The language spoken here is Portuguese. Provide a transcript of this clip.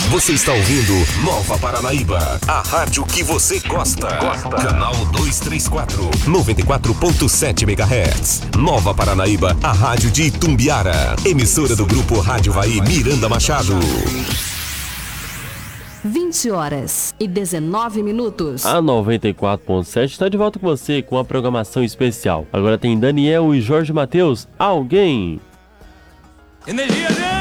Você está ouvindo Nova Paranaíba, a rádio que você gosta. Canal 234, 94.7 MHz. Nova Paranaíba, a rádio de Itumbiara. Emissora do Grupo Rádio Vai Miranda Machado. 20h19. A 94.7 está de volta com você com a programação especial. Agora tem Daniel e Jorge Mateus, Alguém. Energia, gente!